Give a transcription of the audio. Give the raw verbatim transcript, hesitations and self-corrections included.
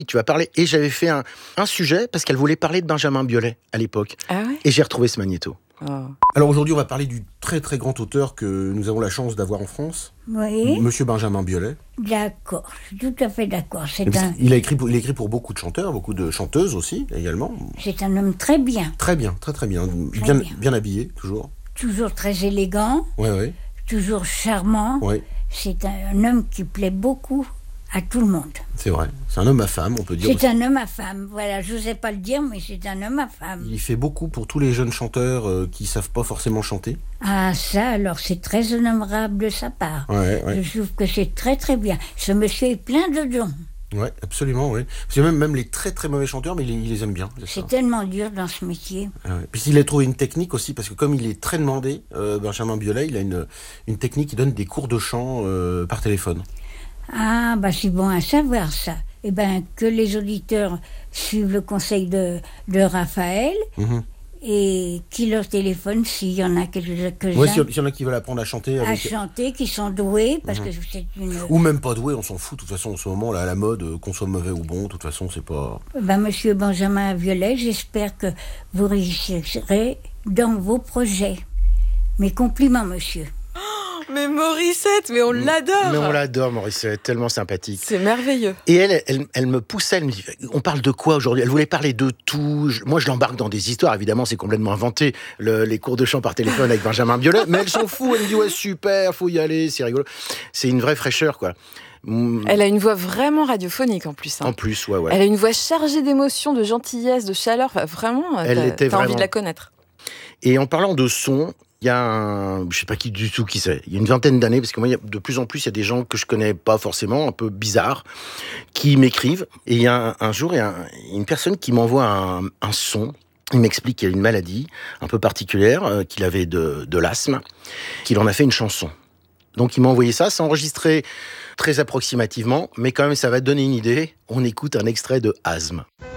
Tu vas parler, et j'avais fait un, un sujet, parce qu'elle voulait parler de Benjamin Biolay, à l'époque. Ah ouais ? Et j'ai retrouvé ce magnéto. Oh. Alors aujourd'hui, on va parler du très très grand auteur que nous avons la chance d'avoir en France, Oui, Monsieur Benjamin Biolay. d'accord, je suis tout à fait d'accord. C'est un, Il a écrit pour, il a écrit pour beaucoup de chanteurs, beaucoup de chanteuses aussi, également. c'est un homme très bien, Très bien, très très bien. Très bien, bien. bien habillé, toujours. toujours très élégant, Ouais, ouais, toujours charmant. ouais. C'est un, un homme qui plaît beaucoup à tout le monde. C'est vrai. C'est un homme à femme, on peut dire. C'est un homme à femme, voilà, je n'osais pas le dire, mais c'est un homme à femme. Il fait beaucoup pour tous les jeunes chanteurs euh, qui savent pas forcément chanter. Ah ça, alors c'est très honorable de sa part. Ouais, ouais. Je trouve que c'est très très bien. Ce monsieur est plein de dons. Ouais, absolument, oui. Parce que même, même les très très mauvais chanteurs, mais il, il les aime bien. c'est C'est ça. tellement dur dans ce métier. Ah ouais. Puis il a trouvé une technique aussi, parce que comme il est très demandé, euh, Benjamin Biolay, il a une, une technique, il donne des cours de chant euh, par téléphone. Ah, bah c'est bon à savoir ça. Eh bien, que les auditeurs suivent le conseil de, de Raphaël Mhm. et qui leur téléphone s'il y en a quelques-uns Ouais, s'il y en- s'il y en a qui veulent apprendre à chanter, à avec... chanter, qui sont doués, parce que c'est une... ou même pas doué, on s'en fout. De toute façon, en ce moment, là, à la mode, euh, qu'on soit mauvais ou bon, de toute façon, c'est pas... Ben, Monsieur Benjamin Biolay, j'espère que vous réussirez dans vos projets. Mes compliments, monsieur. Mais Morissette, mais on l'adore. Mais on l'adore, Maurice, elle est tellement sympathique. C'est merveilleux. Et elle, elle, elle me poussait, elle me dit, on parle de quoi aujourd'hui ? Elle voulait parler de tout. Je- moi, je l'embarque dans des histoires, évidemment, c'est complètement inventé, le- les cours de chant par téléphone avec Benjamin Biolay, mais elle s'en fout, elle me dit, ouais, super, faut y aller, c'est rigolo. C'est une vraie fraîcheur, quoi. Mm, Elle a une voix vraiment radiophonique en plus. hein. En plus, ouais, ouais. Elle a une voix chargée d'émotion, de gentillesse, de chaleur. Enfin, vraiment, Elle t'as, était t'as envie vraiment- de la connaître. Et en parlant de son, il y a un, je sais pas qui du tout qui c'est, il y a une vingtaine d'années, parce que moi, il y a- de plus en plus, il y a des gens que je connais pas forcément, un peu bizarres, qui m'écrivent. Et il y a un, un jour, il y a un- une personne qui m'envoie un, un son. Il m'explique qu'il a une maladie un peu particulière, euh, qu'il avait de, de l'asthme, qu'il en a fait une chanson. Donc il m'a envoyé ça, c'est enregistré très approximativement, mais quand même ça va te donner une idée. On écoute un extrait de Asthme.